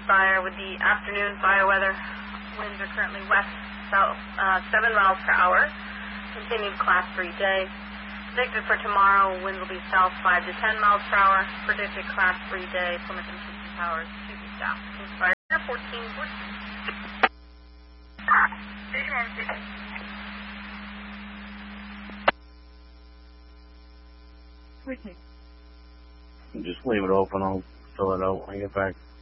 Inspire with the afternoon fire weather. Winds are currently west-south 7 miles per hour. Continued Class 3 day. Predicted for tomorrow, winds will be south 5 to 10 miles per hour. Predicted Class 3 day. Plymouth and Houston Towers to the south. Inspire 1414. Station 1. Just leave it open. I'll fill it out when I get back.